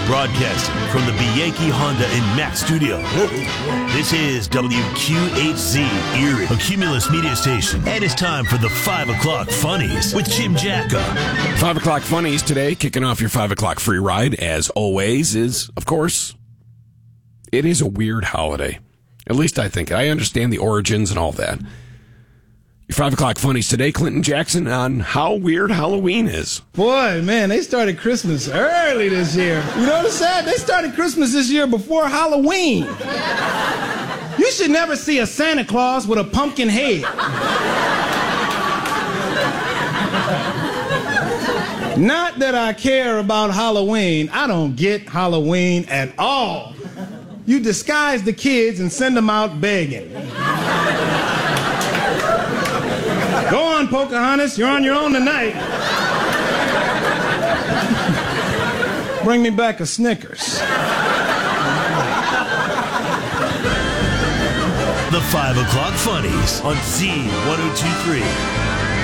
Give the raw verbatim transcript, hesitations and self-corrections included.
Broadcasting from the Bianchi Honda and Mack studio. This is W Q H Z Erie, a Cumulus media station. And it's time for the five o'clock Funnies with Jim Jacka. five o'clock Funnies today, kicking off your five o'clock free ride, as always, is, of course, it is a weird holiday. At least I think. I understand the origins and all that. Your five o'clock Funnies today, Clinton Jackson, on how weird Halloween is. Boy, man, they started Christmas early this year. You know what I'm saying? They started Christmas this year before Halloween. You should never see a Santa Claus with a pumpkin head. Not that I care about Halloween. I don't get Halloween at all. You disguise the kids and send them out begging. Go on, Pocahontas. You're on your own tonight. Bring me back a Snickers. The five o'clock Funnies on Z one oh two three.